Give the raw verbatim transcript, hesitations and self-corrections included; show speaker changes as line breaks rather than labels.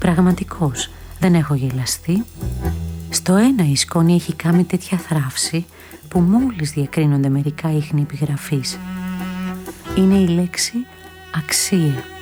πραγματικός, δεν έχω γελαστεί. Στο ένα η σκόνη έχει κάνει τέτοια θράψη που μόλις διακρίνονται μερικά ίχνη επιγραφής. Είναι η λέξη αξία.